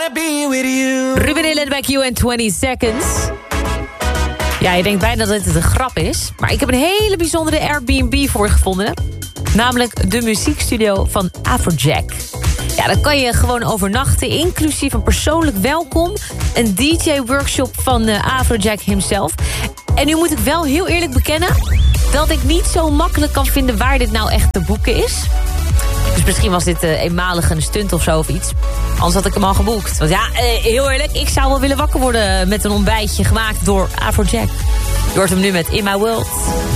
wanna be with you. Ruben Illen bij Q in 20 Seconds. Ja, je denkt bijna dat het een grap is. Maar ik heb een hele bijzondere Airbnb voor je gevonden. Namelijk de muziekstudio van Afrojack. Ja, dan kan je gewoon overnachten, inclusief een persoonlijk welkom. Een DJ-workshop van Afrojack himself. En nu moet ik wel heel eerlijk bekennen dat ik niet zo makkelijk kan vinden waar dit nou echt te boeken is. Dus misschien was dit eenmalig een stunt of zo of iets. Anders had ik hem al geboekt. Want ja, heel eerlijk, ik zou wel willen wakker worden met een ontbijtje gemaakt door Afrojack. Je hoort hem nu met In My World.